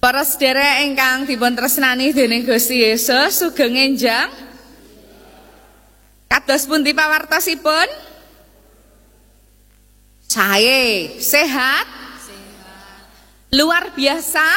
Para sedherek ingkang dipun tresnani dening Gusti Yesus, sugeng enjang. Kados pundi pawartosipun? Sae, sehat? Luar biasa?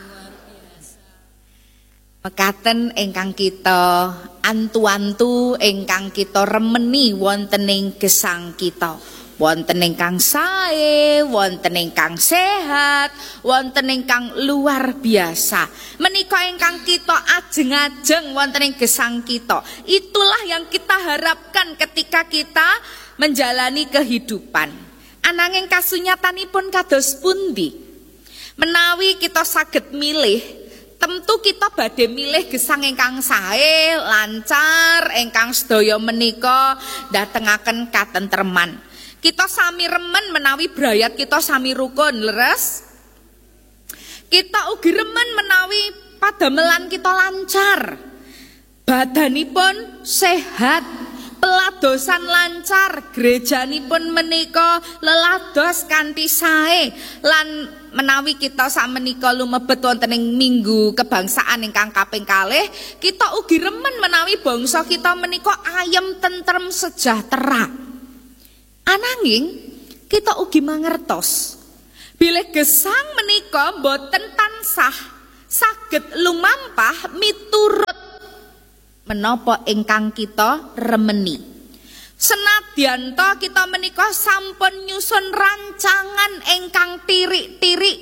Mekaten ingkang kita antu-antu ingkang kita remeni wonten ing gesang kita. Wonten ingkang sae, wonten ingkang sehat, wonten ingkang luar biasa. Menika ingkang kita ajeng-ajeng wonten ing gesang kita. Itulah yang kita harapkan ketika kita menjalani kehidupan. Ananging kasunyatanipun kados pundi? Menawi kita saged milih, tentu kita badhe milih gesang ingkang sae, lancar, ingkang sedaya menika ndatengaken katentreman. Kita sami remen menawi brayat kita sami rukun, leres. Kita ugi remen menawi padamelan kita lancar. Badanipun sehat, peladosan lancar, gerejanipun menika lelados kanthi sae. Lan menawi kita sakmenika lumebet wonten ing minggu kebangsaan ingkang kaping kalih, kita ugi remen menawi bangsa kita menika ayem tentrem sejahtera. Ananging kita ugi mangertos bilih gesang menika boten tansah saged lumampah miturut menapa ingkang kita remeni. Senadyan to kita menika sampun nyusun rancangan ingkang tirik-tirik,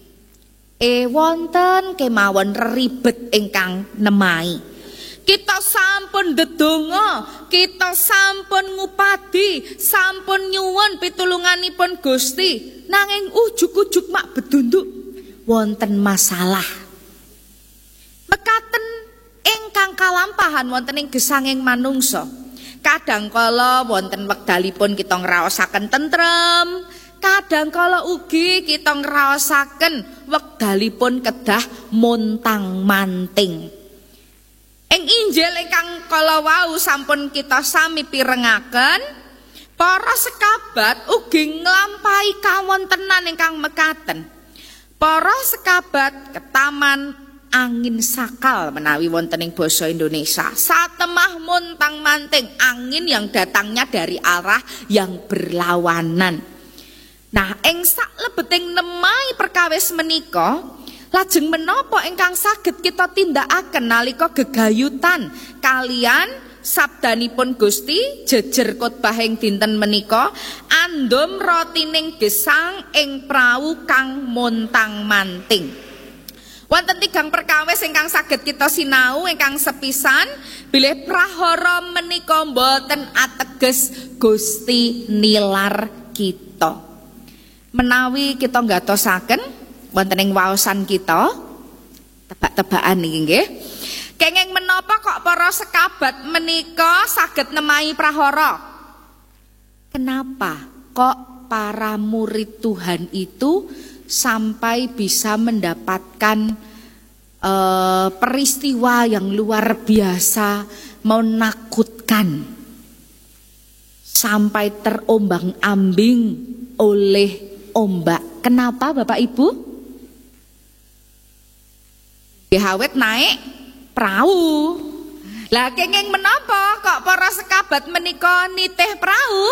wonten kemawon ribet ingkang nemai. Kita sampun ndedonga, kita sampun ngupadi, sampun nyuwun pitulunganipun Gusti, nanging ujug-ujug mak bedunduk wonten masalah. Mekaten ingkang kalampahan wonten ing gesanging manungsa. Kadang kala wonten wekdalipun kita ngraosaken tentrem, kadang kala ugi kita ngraosaken wekdalipun kedah montang-manting. Ing Injil ingkang kala wau sampun kita sami pirengaken, para sekabat ugi nglampahi kawontenan ingkang mekaten. Para sekabat ketaman angin sakal menawi wonten ing basa Indonesia. Satemah montang-manting, angin yang datangnya dari arah yang berlawanan. Nah, ing saklebeting nemai perkawis menika, lajeng menapa ingkang saged kita tindakaken nalika gegayutan kalian sabdanipun Gusti jejer khotbah ing dinten menika, andum rotining gesang ing prau kang montang-manting. Wonten tigang perkawis ingkang saged kita sinau ingkang sepisan, bilih prahara menika boten ateges Gusti nilar kita. Menawi kita ngatosaken wonten ing waosan kita tebak-tebakan niki nggih. Kenging menapa kok para sekabat menika saged nemai prahara? Kenapa kok para murid Tuhan itu sampai bisa mendapatkan peristiwa yang luar biasa menakutkan, sampai terombang-ambing oleh ombak? Kenapa Bapak Ibu? Hawet naik perahu. Lah kenging menapa kok para sekabat menika nitih perahu?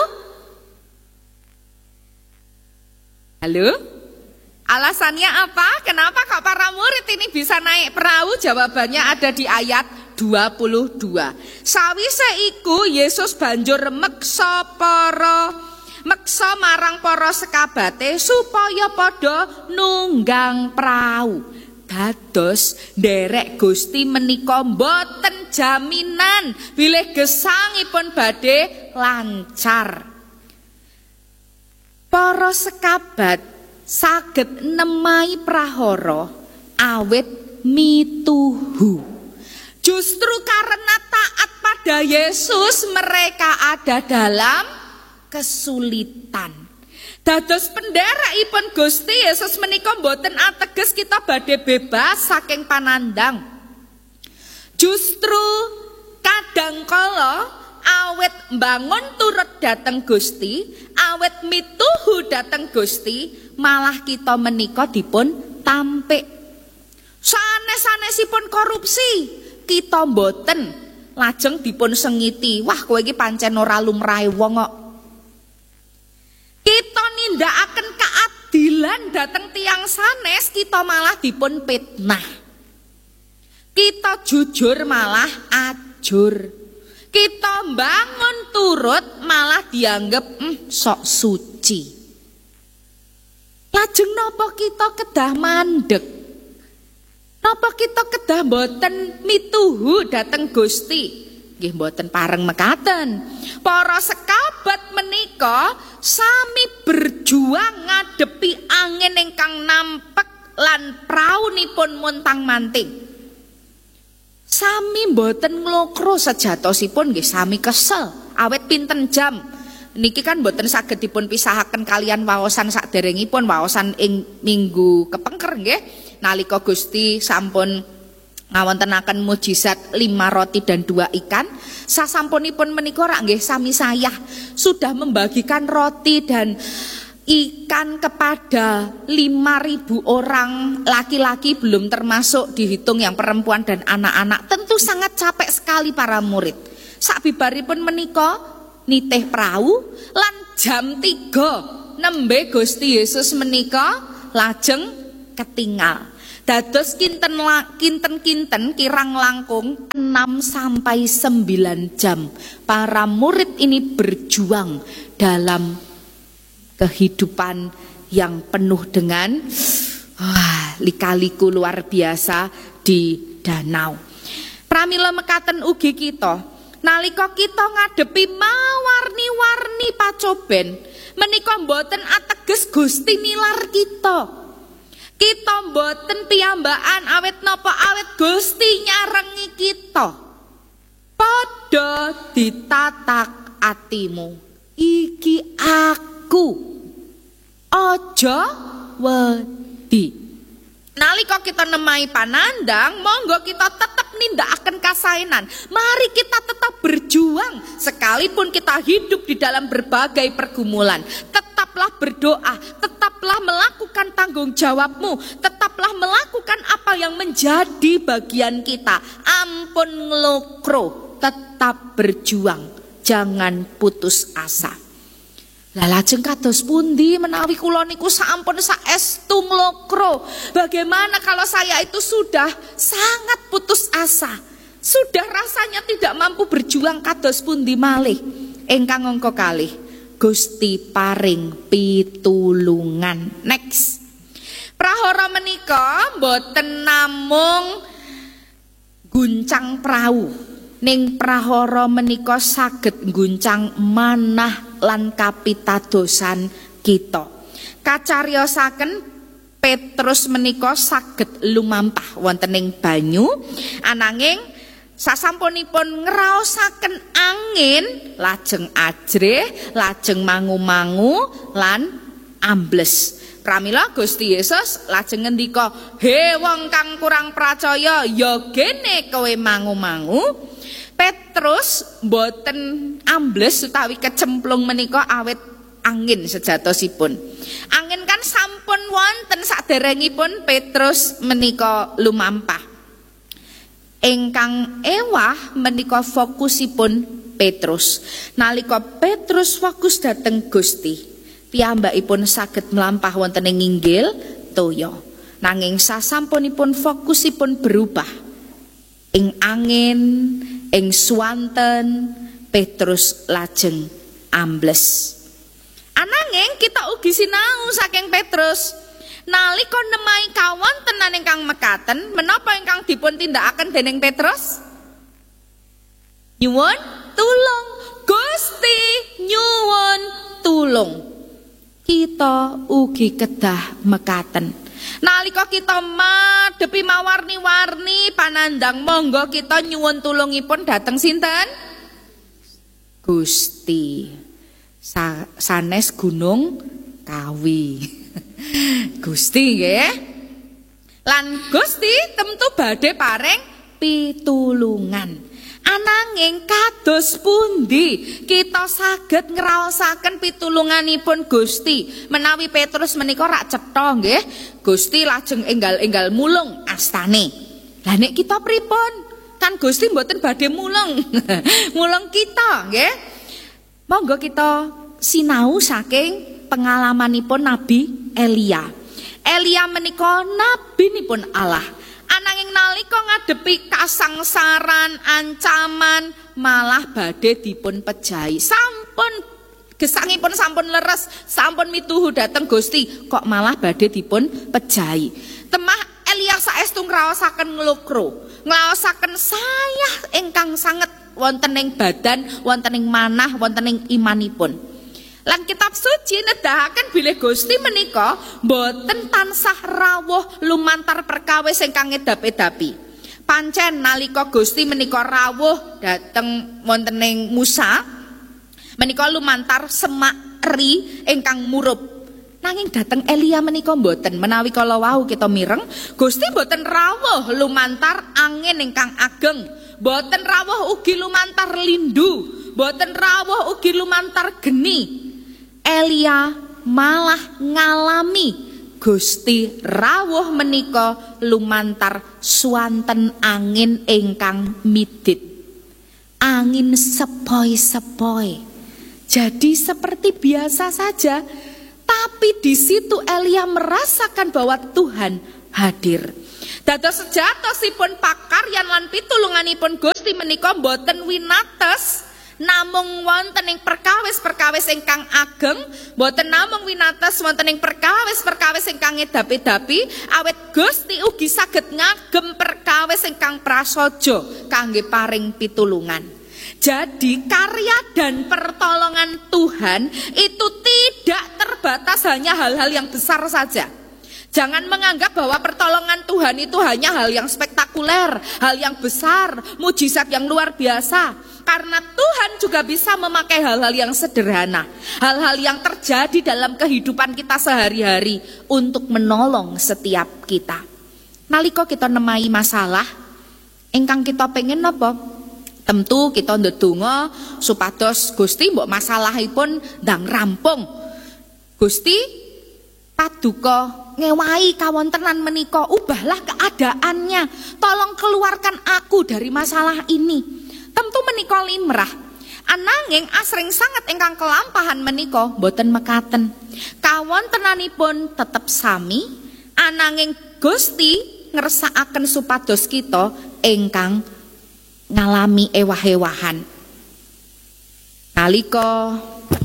Halo? Alasannya apa? Kenapa kok para murid ini bisa naik perahu? Jawabannya ada di ayat 22. Sawise iku Yesus banjur meksa marang para sekabate supaya padha nunggang perahu. Dados nderek Gusti menika mboten jaminan bilih gesangipun badhe lancar. Para sekabat saged nemai prahara awit mituhu. Justru karena taat pada Yesus mereka ada dalam kesulitan. Dados penderekipun Gusti Yesus menika mboten ateges kita badhe bebas saking panandang. Justru kadang kala awet mbangun turut dateng Gusti, awet mituhu dateng Gusti, malah kita menika dipun tampik. sanesipun korupsi kita mboten lajeng dipun sengiti, wah kowe iki pancen ora lumrahe wong kok. Kita nindakaken keadilan dhateng tiyang sanes, kita malah dipun fitnah. Kita jujur malah ajur. Kita bangun turut malah dianggap sok suci. Lajeng napa kita kedah mandeg? Napa kita kedah boten mituhu dhateng Gusti? Nggih boten pareng mekaten. Para sekabat menika sami berjuang ngadepi angin ingkang nampek lan praunipun montang-manting. Sami mboten nglokro sejatosipun nggih sami kesel. Awet pinten jam niki kan mboten saged dipun pisahaken kalian waosan saderengipun waosan ing minggu kepengker nggih. Nalika Gusti sampun ngawontenaken mujizat 5 roti dan 2 ikan, sasampunipun menika rak nggih sami sayah sudah membagikan roti dan ikan kepada 5.000 orang laki-laki, belum termasuk dihitung yang perempuan dan anak-anak. Tentu sangat capek sekali para murid. Sabibaripun menika nitih prau lan jam 3 nembe Gusti Yesus menika lajeng ketinggal. Dados kinten-kinten kirang langkung 6 sampai 9 jam para murid ini berjuang dalam kehidupan yang penuh dengan lika-liku luar biasa di danau. Pramila mekaten ugi kita, nalika kita ngadepi mawarni-warni pacoben, menika mboten ateges Gusti nilar kita. Kita mboten piyambakan awet napa awet Gusti nyarengi kita. Padha ditatak atimu, iki aku. Aja wedi. Nalika kita nemai panandang, monggo kita tetap nindakaken kasaenan. Mari kita tetap berjuang sekalipun kita hidup di dalam berbagai pergumulan. Tetaplah berdoa, tetaplah melakukan tanggung jawabmu, tetaplah melakukan apa yang menjadi bagian kita. Ampun nglokro, tetap berjuang, jangan putus asa. Lah lajeng kados pundi menawi kula niku sampun saestu nglokro? Bagaimana kalau saya itu sudah sangat putus asa? Sudah rasanya tidak mampu berjuang kados pundi malih? Ingkang angka kalih, Gusti paring pitulungan. Next. Prahara menika mboten namung guncang prau. Ning prahara menika saged ngguncang manah lan kapitadosan kita. Kacariosaken Petrus menika saged lumampah wonten ing banyu, ananging sasampunipun ngraosaken angin lajeng ajrih, lajeng mangu-mangu lan ambles. Pramila Gusti Yesus lajeng ngendika, "He wong kang kurang percaya, ya gene kowe mangu-mangu." Petrus mboten ambles utawi kecemplung menika awet angin sejatosipun. Angin kan sampun wonten saderengipun Petrus menika lumampah. Ingkang ewah menika fokusipun Petrus. Nalika Petrus fokus dhateng Gusti, piyambakipun saged mlampah wonten ing inggil toya. Nanging sasampunipun fokusipun berubah. Ing angin, ing swanten, Petrus lajeng ambles. Ananging kita ugi sinau saking Petrus, nalika nemai kawontenan ingkang mekaten, menapa ingkang dipun tindakaken dening Petrus? Nyuwun tulung, Gusti nyuwun tulung. Kita ugi kedah mekaten. Nalika kita madhepi mawarni-warni panandang, monggo kita nyuwun tulungipun dhateng sinten? Gusti. Sanes Gunung Kawi. Gusti nggih. Lan Gusti tentu badhe paring pitulungan. Ananging kados pundi kita saged ngraosaken pitulunganipun Gusti menawi Petrus menika rak cetha nggih. Gusti lajeng enggal-enggal mulung astane. Lah nek kita pripun? Kan Gusti mboten badhe muleng. Muleng kita, nggih. Monggo kita sinau saking pengalamanipun Nabi Elia. Elia menika nabinipun Allah. Ananging nalika ngadepi kasangsaran, ancaman, malah badhe dipun pejahi. Sampun gesangipun sampun leres, sampun mituhu dhateng Gusti, kok malah badhe dipun pejahi. Temah Elia saestu ngraosaken nglokro, ngraosaken sayah ingkang sanget wonten ing badan, wonten ing manah, wonten ing imanipun. Lan kitab suci nedahaken bilih Gusti menika boten tansah rawuh lumantar perkawis ingkang ngedap-edapi. Pancen nalika Gusti menika rawuh dhateng wonten ing Musa menika lumantar semak eri ingkang murup. Nanging dhateng Elia menika mboten. Menawi kala wau kita mireng, Gusti mboten rawuh lumantar angin ingkang ageng, mboten rawuh ugi lumantar lindu, mboten rawuh ugi lumantar geni. Elia malah ngalami Gusti rawuh menika lumantar swanten angin ingkang midit. Angin sepoi-sepoi. Jadi seperti biasa saja, tapi di situ Elia merasakan bahwa Tuhan hadir. Dados sejatosipun pakaryan lan pitulunganipun Gusti menika boten winates namung wonten ing perkawis-perkawis ingkang ageng, boten namung winates wonten ing perkawis-perkawis ingkang ngedap-edapi, awit Gusti ugi saged ngagem perkawis ingkang prasaja kangge paring pitulungan. Jadi karya dan pertolongan Tuhan itu tidak terbatas hanya hal-hal yang besar saja. Jangan menganggap bahwa pertolongan Tuhan itu hanya hal yang spektakuler, hal yang besar, mujizat yang luar biasa. Karena Tuhan juga bisa memakai hal-hal yang sederhana, hal-hal yang terjadi dalam kehidupan kita sehari-hari untuk menolong setiap kita. Nalika kita nemai masalah, ingkang kita pengen napa? Tentu kita ndedonga supados Gusti mbok masalahipun ndang rampung. Gusti paduka ngewahi kawontenan menika, ubahlah keadaannya. Tolong keluarkan aku dari masalah ini. Tentu menika limrah. Ananging asring sangat ingkang kelampahan menika boten mekaten. Kawontenanipun tetep sami, ananging Gusti ngersakaken supados kita ingkang ngalami ewah-ewahan. Nalika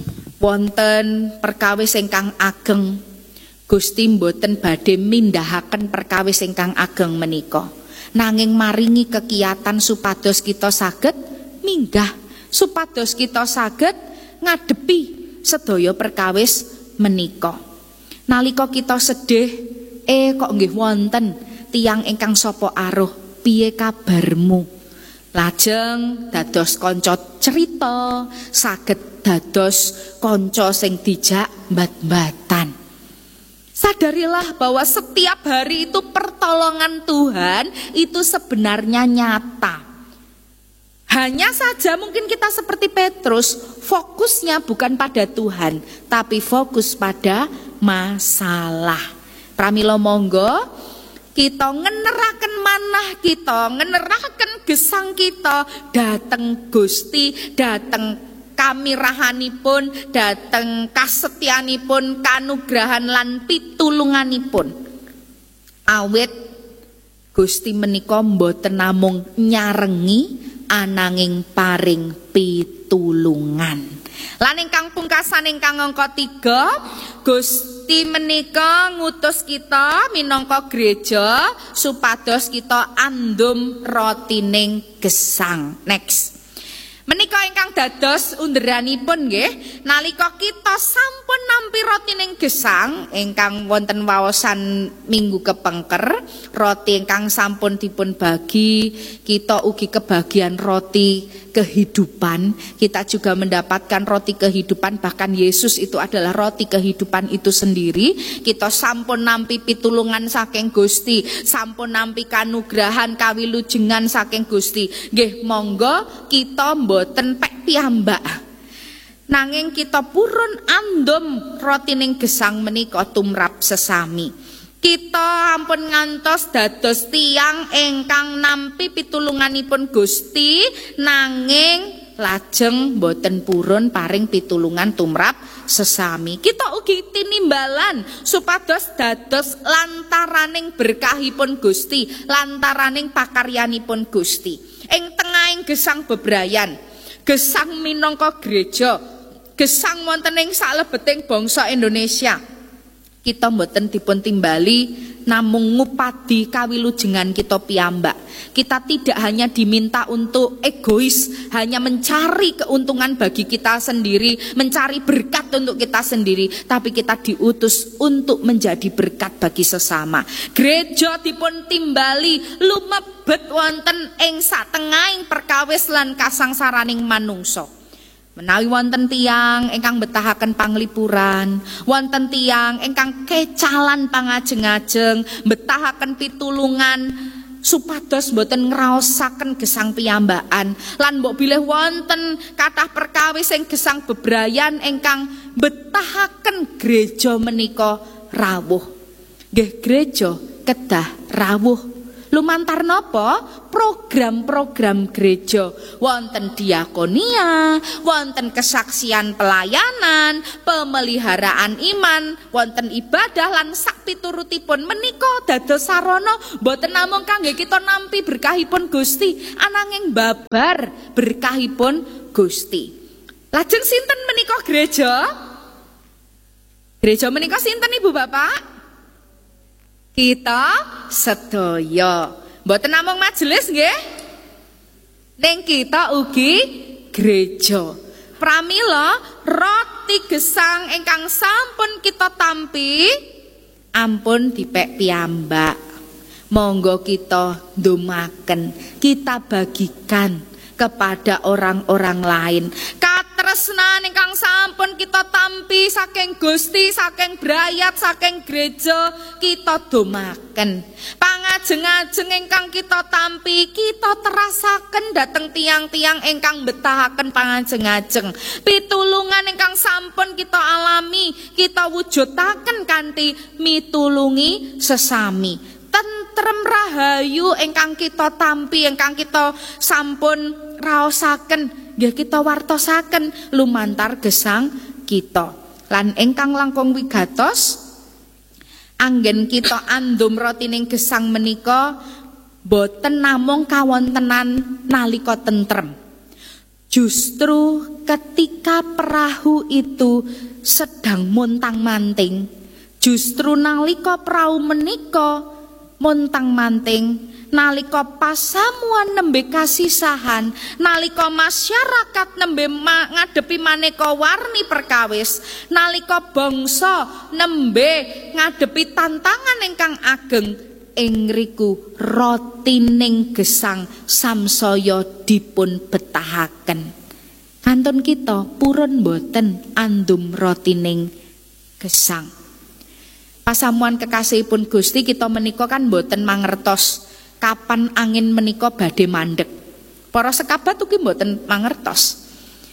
wonten perkawis ingkang ageng, Gusti mboten badhe mindahaken perkawis ingkang ageng menika, nanging maringi kekiyatan supados kita saged minggah, supados kita saged ngadepi sedaya perkawis menika. Nalika kita sedih, kok nggih wonten tiyang ingkang sapa aruh, piye kabarmu? Lajeng dados kanca cerita, saged dados kanca sing dijak mbat-mbatan. Sadarilah bahwa setiap hari itu pertolongan Tuhan itu sebenarnya nyata. Hanya saja mungkin kita seperti Petrus, fokusnya bukan pada Tuhan, tapi fokus pada masalah. Pramila monggo kita ngeneraken manah kita, ngeneraken gesang kita dateng Gusti, dateng kamirahanipun, dateng kasetyanipun, kanugrahan lan pitulunganipun. Awit Gusti menika mboten namung nyarengi, ananging paring pitulungan. Lan ingkang pungkasan ingkang angka 3, Gusti menika ngutus kita minangka gereja supados kita andum rotining gesang. Next. Menika ingkang dados underanipun nggih, nalika kita sampun nampi rotining gesang ingkang wonten waosan minggu kepengker, roti ingkang sampun dipun bagi, kita ugi kebagian roti kehidupan. Kita juga mendapatkan roti kehidupan, bahkan Yesus itu adalah roti kehidupan itu sendiri. Kita sampun nampi pitulungan saking Gusti, sampun nampi kanugrahan kawilujengan saking Gusti. Nggih monggo kita boten pek piyambak, nanging kita purun andum rotining gesang menika tumrap sesami. Kita ampun ngantos dados tiyang ingkang nampi pitulunganipun Gusti, nanging lajeng boten purun paring pitulungan tumrap sesami. Kita ugi tinimbalan supados dados lantaraning berkahipun Gusti, lantaraning pakaryanipun Gusti. Ing tengahing gesang bebrayan, gesang minangka gereja, gesang wonten ing salebeting bangsa Indonesia, kita mboten dipun timbali namung ngupadi kawilujengan kita piyambak. Kita tidak hanya diminta untuk egois, hanya mencari keuntungan bagi kita sendiri, mencari berkat untuk kita sendiri, tapi kita diutus untuk menjadi berkat bagi sesama. Gereja dipun timbali lumebet wonten ing satengahing perkawis lan kasangsaraning manungsa. Menawi wonten tiyang ingkang betahaken panglipuran, wonten tiyang ingkang kecalan pangajeng-ajeng, betahaken pitulungan supados boten ngraosaken gesang piyambakan, lan mbok bilih wonten kathah perkawis sing gesang bebrayan ingkang betahaken gereja menika rawuh. Nggih, gereja kedah rawuh. Lumantar napa? Program-program gereja, wonten diakonia, wonten kesaksian pelayanan, pemeliharaan iman, wonten ibadah lan sak piturutipun menika dados sarana boten namung kangge kita nampi berkahipun Gusti, ananging babar berkahipun Gusti. Lajeng sinten menika gereja? Gereja menika sinten Ibu Bapak? Kita sedaya. Mboten namung majelis nggih. Ning kita ugi gereja. Pramila roti gesang ingkang sampun kita tampi ampun dipek piyambak. Monggo kita ndumaken, kita bagikan kepada orang-orang lain. Katresnan ingkang sampun kita tampi saking Gusti, saking brayat, saking gereja, kita dumaken. Pangajeng-ajeng ingkang kita tampi, kita terasaken dhateng tiang-tiang ingkang betahaken pangajeng-ajeng. Pitulungan ingkang sampun kita alami, kita wujudaken kanthi mitulungi sesami. Tentrem rahayu ingkang kita tampi, ingkang kita sampun raosaken, nggih kita wartosaken lumantar gesang kita. Lan ingkang langkung wigatos anggen kita andum rotining gesang menika boten namung kawontenan nalika tentrem. Justru ketika perahu itu sedang montang-manting, justru nalika perahu menika montang-manting, nalika pasamuan nembe kasisahan, nalika masyarakat nembe ngadepi maneka warni perkawis, nalika bangsa nembe ngadepi tantangan ingkang ageng, ing riku rotining gesang samsaya dipun betahaken. Kantun kita purun boten andum rotining gesang. Pasamuan kekasihipun Gusti, kita menika kan boten mangertos kapan angin menika badhe mandeg. Para sekabat ugi boten mangertos.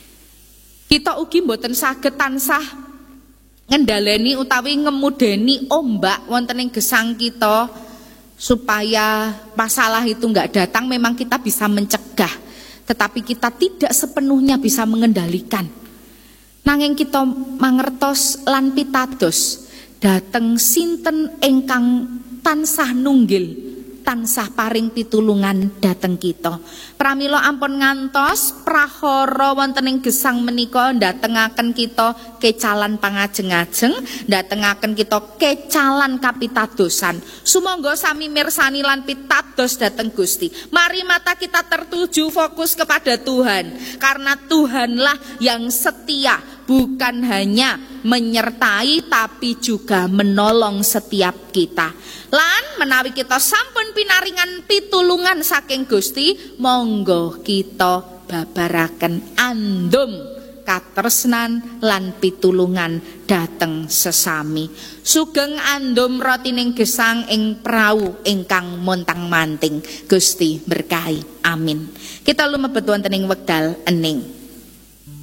Kita ugi boten saged tansah ngendhaleni utawi ngemudeni ombak wonten ing gesang kita supaya masalah itu enggak datang. Memang kita bisa mencegah, tetapi kita tidak sepenuhnya bisa mengendalikan. Nanging kita mangertos lan pitados dateng sinten ingkang tansah nunggil, tansah paring pitulungan dateng kita. Pramila ampun ngantos prahara wonten ing gesang menika ndatengaken kita kecalan pangajeng-ajeng, ndatengaken kita kecalan kapitadosan. Sumangga sami mirsani lan pitados dateng Gusti. Mari mata kita tertuju fokus kepada Tuhan, karena Tuhanlah yang setia, bukan hanya menyertai tapi juga menolong setiap kita. Lan menawi kita sampun pinaringan pitulungan saking Gusti, monggo kita babaraken andum katresnan lan pitulungan dateng sesami. Sugeng andum rotining gesang ing prau ingkang montang-manting. Gusti berkahi. Amin. Kita lumebet wonten ing wekdal ening.